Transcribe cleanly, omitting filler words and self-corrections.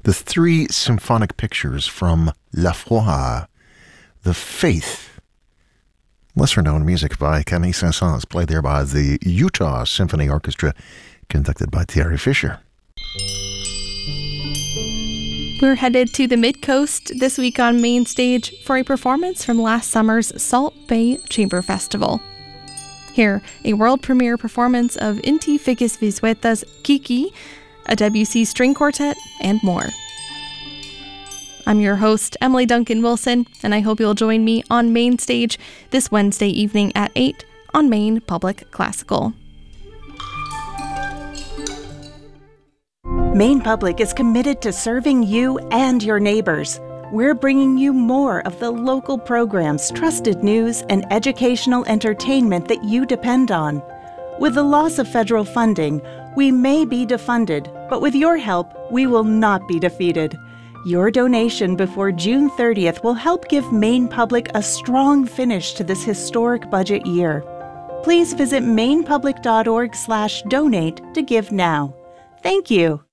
the 3 symphonic pictures from La Foi, The Faith, lesser-known music by Camille Saint-Saëns, played there by the Utah Symphony Orchestra, conducted by Thierry Fischer. We're headed to the Mid-Coast this week on Main Stage for a performance from last summer's Salt Bay Chamber Festival. Here, a world premiere performance of Inti Ficis Visueta's Kiki, a Debussy string quartet, and more. I'm your host, Emily Duncan Wilson, and I hope you'll join me on Main Stage this Wednesday evening at 8 on Maine Public Classical. Maine Public is committed to serving you and your neighbors. We're bringing you more of the local programs, trusted news, and educational entertainment that you depend on. With the loss of federal funding, we may be defunded, but with your help, we will not be defeated. Your donation before June 30th will help give Maine Public a strong finish to this historic budget year. Please visit mainepublic.org/donate to give now. Thank you.